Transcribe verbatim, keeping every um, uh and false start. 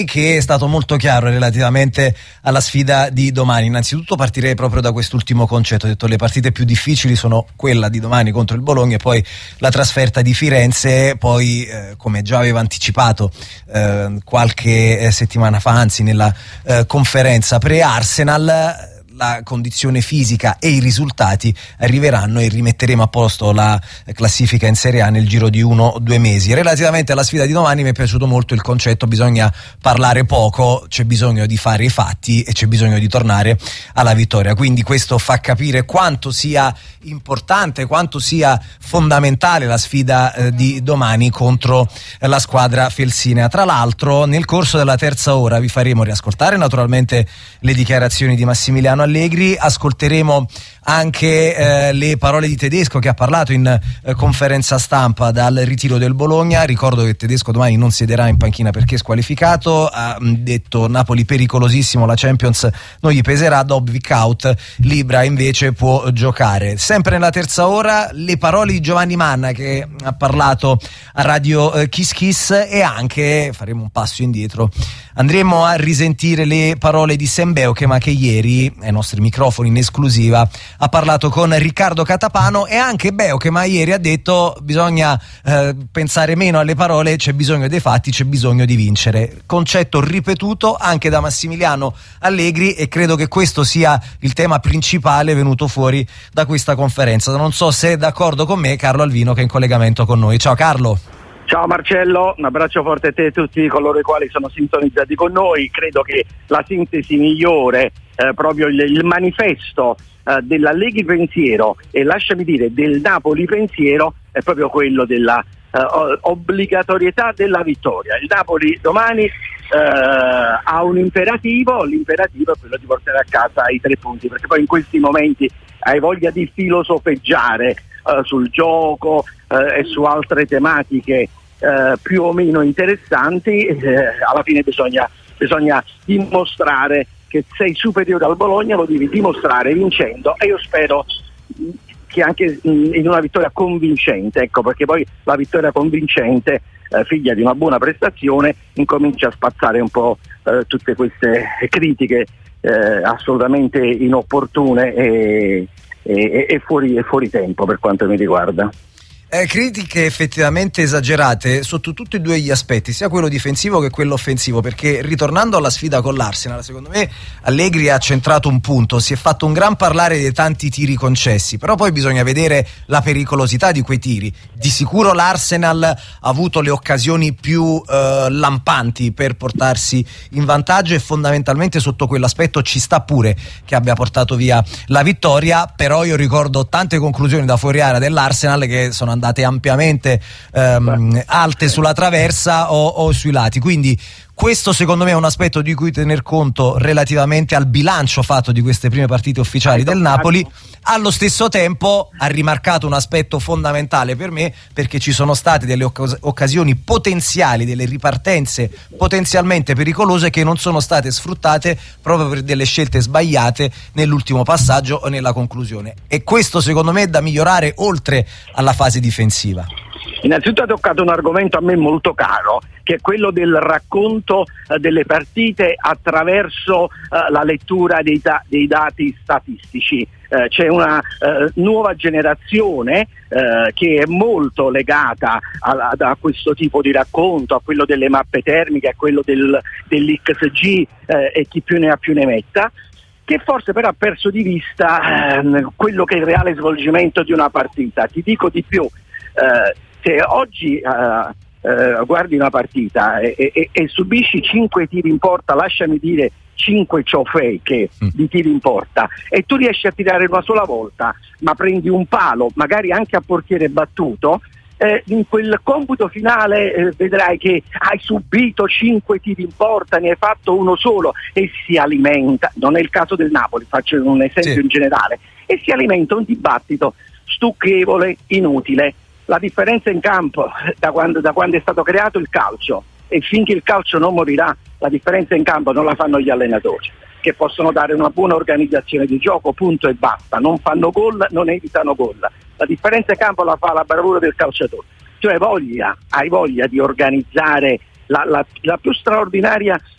che è stato molto chiaro relativamente alla sfida di domani. Innanzitutto partirei proprio da quest'ultimo concetto. Ho detto le partite più difficili sono quella di domani contro il Bologna e poi la trasferta di Firenze. Poi eh, come già aveva anticipato eh, qualche eh, settimana fa, anzi nella eh, conferenza pre-Arsenal, la condizione fisica e i risultati arriveranno e rimetteremo a posto la classifica in Serie A nel giro di uno o due mesi. Relativamente alla sfida di domani mi è piaciuto molto il concetto: bisogna parlare poco, c'è bisogno di fare i fatti e c'è bisogno di tornare alla vittoria. Quindi questo fa capire quanto sia importante, quanto sia fondamentale la sfida eh, di domani contro eh, la squadra felsinea. Tra l'altro nel corso della terza ora vi faremo riascoltare naturalmente le dichiarazioni di Massimiliano Allegri, ascolteremo anche eh, le parole di Tedesco, che ha parlato in eh, conferenza stampa dal ritiro del Bologna. Ricordo che Tedesco domani non siederà in panchina perché è squalificato, ha mh, detto Napoli pericolosissimo, la Champions non gli peserà, Dobbik out, Libra invece può giocare. Sempre nella terza ora le parole di Giovanni Manna, che ha parlato a Radio eh, Kiss Kiss, e anche faremo un passo indietro, andremo a risentire le parole di Sam Beukema, che ieri ai nostri microfoni in esclusiva ha parlato con Riccardo Catapano. E anche Beukema ieri ha detto bisogna eh, pensare meno alle parole, c'è bisogno dei fatti, c'è bisogno di vincere. Concetto ripetuto anche da Massimiliano Allegri, e credo che questo sia il tema principale venuto fuori da questa conferenza. Non so se è d'accordo con me Carlo Alvino, che è in collegamento con noi. Ciao Carlo. Ciao Marcello, un abbraccio forte a te e a tutti coloro i quali sono sintonizzati con noi. Credo che la sintesi migliore, eh, proprio il, il manifesto eh, dell'Allegri pensiero e, lasciami dire, del Napoli pensiero, è proprio quello della eh, obbligatorietà della vittoria. Il Napoli domani eh, ha un imperativo, l'imperativo è quello di portare a casa i tre punti, perché poi in questi momenti hai voglia di filosofeggiare eh, sul gioco eh, e su altre tematiche Eh, più o meno interessanti. Eh, alla fine bisogna, bisogna dimostrare che sei superiore al Bologna, lo devi dimostrare vincendo, e io spero che anche in una vittoria convincente, ecco, perché poi la vittoria convincente, eh, figlia di una buona prestazione, incomincia a spazzare un po' eh, tutte queste critiche eh, assolutamente inopportune e, e, e, fuori, e fuori tempo per quanto mi riguarda. Eh, critiche effettivamente esagerate sotto tutti e due gli aspetti, sia quello difensivo che quello offensivo, perché ritornando alla sfida con l'Arsenal, secondo me Allegri ha centrato un punto. Si è fatto un gran parlare dei tanti tiri concessi, però poi bisogna vedere la pericolosità di quei tiri. Di sicuro l'Arsenal ha avuto le occasioni più eh, lampanti per portarsi in vantaggio, e fondamentalmente sotto quell'aspetto ci sta pure che abbia portato via la vittoria. Però io ricordo tante conclusioni da fuori area dell'Arsenal che sono andate ampiamente ehm, alte sulla traversa o, o sui lati, quindi questo secondo me è un aspetto di cui tener conto relativamente al bilancio fatto di queste prime partite ufficiali del Napoli. Allo stesso tempo ha rimarcato un aspetto fondamentale per me, perché ci sono state delle occas- occasioni potenziali, delle ripartenze potenzialmente pericolose che non sono state sfruttate proprio per delle scelte sbagliate nell'ultimo passaggio o nella conclusione, e questo secondo me è da migliorare oltre alla fase difensiva. Innanzitutto ha toccato un argomento a me molto caro, che è quello del racconto eh, delle partite attraverso eh, la lettura dei, da- dei dati statistici. Eh, c'è una eh, nuova generazione eh, che è molto legata a, a, a questo tipo di racconto, a quello delle mappe termiche, a quello del, dell'X G eh, e chi più ne ha più ne metta, che forse però ha perso di vista eh, quello che è il reale svolgimento di una partita. Ti dico di più, eh, se oggi uh, uh, guardi una partita e, e, e subisci cinque tiri in porta, lasciami dire cinque ciofeche mm. di tiri in porta, e tu riesci a tirare una sola volta, ma prendi un palo, magari anche a portiere battuto, eh, in quel computo finale eh, vedrai che hai subito cinque tiri in porta, ne hai fatto uno solo, e si alimenta, non è il caso del Napoli, faccio un esempio sì. in generale, e si alimenta un dibattito stucchevole, inutile. La differenza in campo da quando, da quando è stato creato il calcio, e finché il calcio non morirà, la differenza in campo non la fanno gli allenatori, che possono dare una buona organizzazione di gioco, punto e basta, non fanno gol, non evitano gol. La differenza in campo la fa la bravura del calciatore. Tu hai voglia, hai voglia di organizzare la, la, la più straordinaria